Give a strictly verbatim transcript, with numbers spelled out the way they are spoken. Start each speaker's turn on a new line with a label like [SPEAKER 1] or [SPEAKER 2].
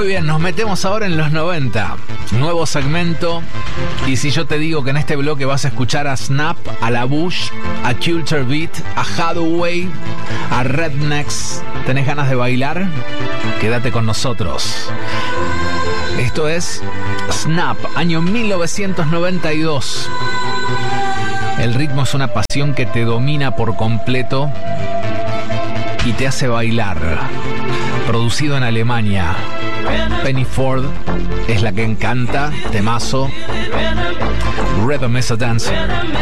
[SPEAKER 1] Muy bien, nos metemos ahora en los noventa. Nuevo segmento. Y si yo te digo que en este bloque vas a escuchar a Snap, a La Bush, a Culture Beat, a Hathaway, a Rednecks, ¿tenés ganas de bailar? Quédate con nosotros. Esto es Snap, año mil novecientos noventa y dos. El ritmo es una pasión que te domina por completo y te hace bailar. Producido en Alemania. Penny Ford es la que encanta, temazo. Rhythm is a Dancer.